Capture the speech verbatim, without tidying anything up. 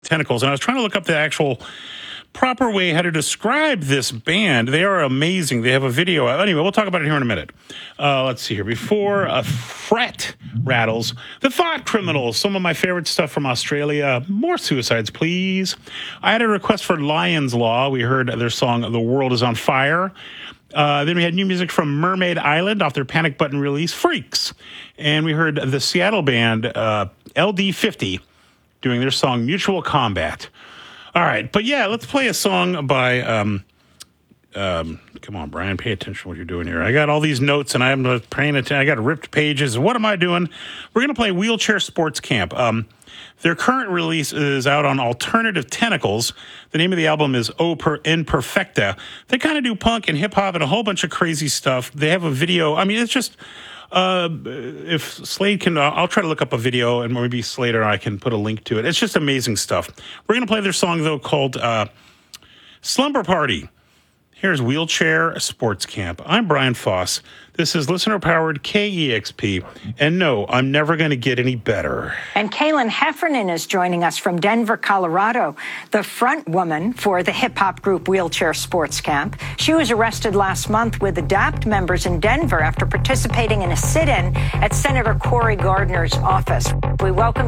Tentacles, and I was trying to look up the actual proper way how to describe this band. They are amazing. They have a video. Anyway, we'll talk about it here in a minute. Uh, let's see here. Before uh, Fret Rattles, The Thought Criminals, some of my favorite stuff from Australia. More suicides, please. I had a request for Lion's Law. We heard their song, The World Is on Fire. Uh, then we had new music from Mermaid Island off their Panic Button release, Freaks. And we heard the Seattle band uh, L D fifty doing their song, Mutual Combat. All right, but yeah, let's play a song by, um, um, come on, Brian, pay attention to what you're doing here. I got all these notes, and I'm not paying attention. I got ripped pages. What am I doing? We're going to play Wheelchair Sports Camp. Um, their current release is out on Alternative Tentacles. The name of the album is O Per Imperfecta. They kind of do punk and hip-hop and a whole bunch of crazy stuff. They have a video. I mean, it's just... Uh, if Slade can, uh, I'll try to look up a video, and maybe Slade or I can put a link to it. It's just amazing stuff. We're going to play their song, though, called uh, Slumber Party. Here's Wheelchair Sports Camp. I'm Brian Foss. This is listener-powered K E X P. And no, I'm never going to get any better. And Kaylin Heffernan is joining us from Denver, Colorado, the front woman for the hip-hop group Wheelchair Sports Camp. She was arrested last month with ADAPT members in Denver after participating in a sit-in at Senator Cory Gardner's office. We welcome